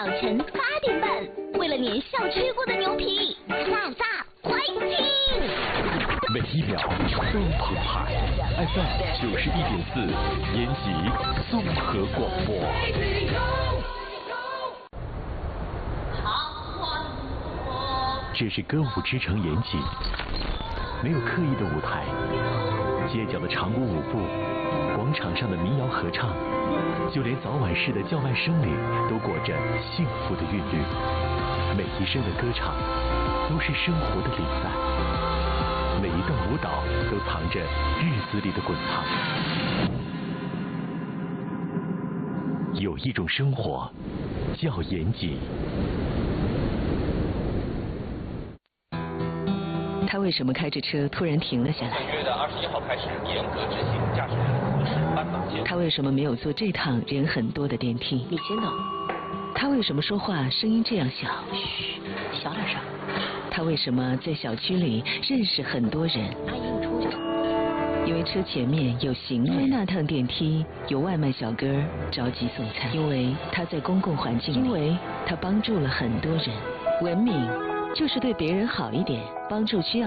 早晨8点半，为了年校吃过的牛皮，飒快进！ 每一秒都澎湃 ，FM 91.4，延吉综合广播。这是歌舞之城延吉，没有刻意的舞台，街角的长舞舞步，广场上的民谣合唱，就连早晚市的叫卖声里都裹着幸福的韵律。每一声的歌唱都是生活的礼赞，每一段舞蹈都藏着日子里的滚烫。有一种生活叫延吉。 他为什么开着车突然停了下来？ 本月的21号开始严格执行驾驶员服饰斑马线。 他为什么没有坐这趟人很多的电梯？ 你先走。 他为什么说话声音这样小？ 嘘，小点声。 他为什么在小区里认识很多人？ 阿姨，你出去。 因为车前面有行人，因为那趟电梯有外卖小哥着急送餐，因为他在公共环境里，因为他帮助了很多人。文明就是对别人好一点，帮助需要。